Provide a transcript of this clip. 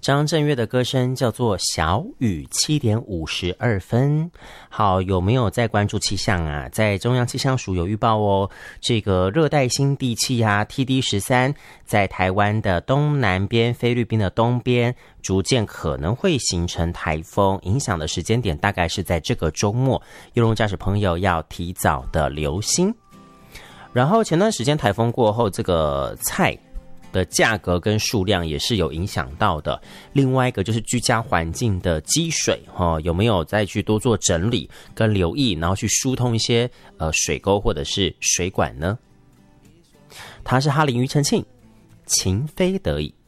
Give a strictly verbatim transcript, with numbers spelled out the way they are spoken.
张震岳的歌声叫做小雨，七点五十二分。好，有没有在关注气象啊？在中央气象署有预报哦，这个热带性地气啊 T D 十三 在台湾的东南边、菲律宾的东边逐渐可能会形成台风，影响的时间点大概是在这个周末，邮轮驾驶朋友要提早的留心。然后前段时间台风过后，这个菜的价格跟数量也是有影响到的。另外一个就是居家环境的积水、哦、有没有再去多做整理跟留意，然后去疏通一些呃水沟或者是水管呢？他是哈林庾澄庆，情非得已。